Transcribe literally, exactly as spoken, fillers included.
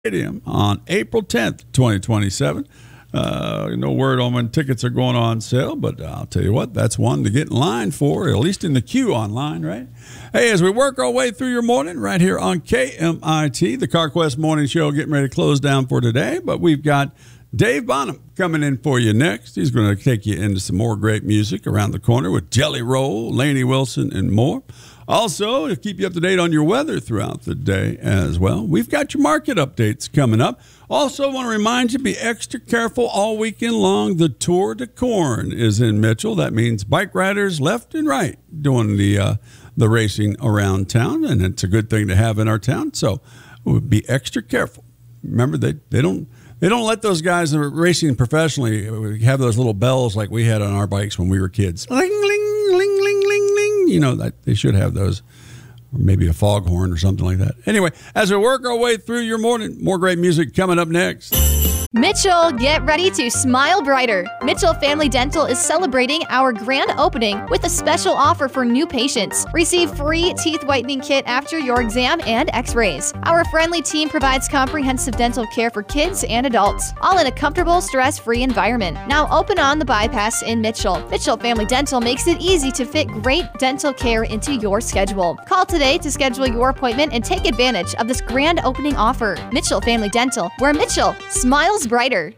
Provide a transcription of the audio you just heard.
Stadium on April tenth, twenty twenty-seven. Uh, no word on when tickets are going on sale, but I'll tell you what, that's one to get in line for, at least in the queue online, right? Hey, as we work our way through your morning right here on K M I T, the CarQuest Morning Show getting ready to close down for today, but we've got Dave Bonham coming in for you next. He's going to take you into some more great music around the corner with Jelly Roll, Lainey Wilson, and more. Also, to keep you up to date on your weather throughout the day as well, we've got your market updates coming up. Also, want to remind you, be extra careful all weekend long. The Tour de Corn is in Mitchell. That means bike riders left and right doing the uh, the racing around town, and it's a good thing to have in our town. So, be extra careful. Remember, they they don't. They don't let those guys that are racing professionally have those little bells like we had on our bikes when we were kids. Ling, ling, ling, ling, ling, ling. You know, that they should have those. Or maybe a foghorn or something like that. Anyway, as we work our way through your morning, more great music coming up next. Mitchell, get ready to smile brighter. Mitchell Family Dental is celebrating our grand opening with a special offer for new patients. Receive free teeth whitening kit after your exam and x-rays. Our friendly team provides comprehensive dental care for kids and adults, all in a comfortable, stress-free environment. Now open on the bypass in Mitchell. Mitchell Family Dental makes it easy to fit great dental care into your schedule. Call today to schedule your appointment and take advantage of this grand opening offer. Mitchell Family Dental, where Mitchell smiles brighter.